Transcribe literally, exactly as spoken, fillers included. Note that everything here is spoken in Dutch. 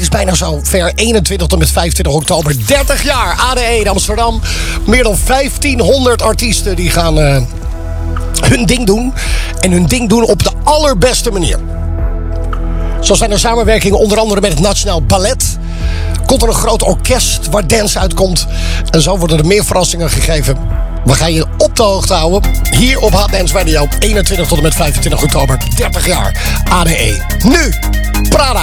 bijna zo ver. eenentwintig tot en met vijfentwintig oktober. dertig jaar A D E in Amsterdam. Meer dan vijftienhonderd artiesten die gaan uh, hun ding doen. En hun ding doen op de allerbeste manier. Zo zijn er samenwerkingen onder andere met het Nationaal Ballet. Komt er een groot orkest waar dance uitkomt. En zo worden er meer verrassingen gegeven. We gaan je op de hoogte houden. Hier op Hot Dance Radio. eenentwintig tot en met vijfentwintig oktober. dertig jaar A D E. Nu, Prada.